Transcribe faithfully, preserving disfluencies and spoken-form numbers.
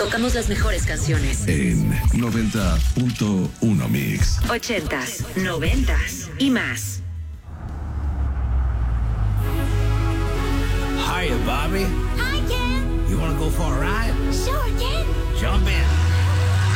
tocamos las mejores canciones. En noventa punto uno Mix. Ochentas, noventas y más. Hiya, Bobby. Hi, Ken. You want to go for a ride? Sure, Ken. Jump in.